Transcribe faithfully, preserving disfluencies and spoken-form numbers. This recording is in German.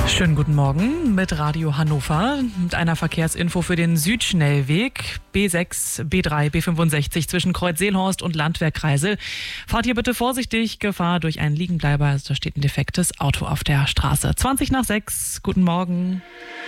Schönen guten Morgen mit Radio Hannover, mit einer Verkehrsinfo für den Südschnellweg B sechs, B drei, B fünfundsechzig zwischen Kreuz-Seelhorst und Landwehrkreisel. Fahrt hier bitte vorsichtig, Gefahr durch einen Liegenbleiber, also da steht ein defektes Auto auf der Straße. zwanzig nach sechs, guten Morgen.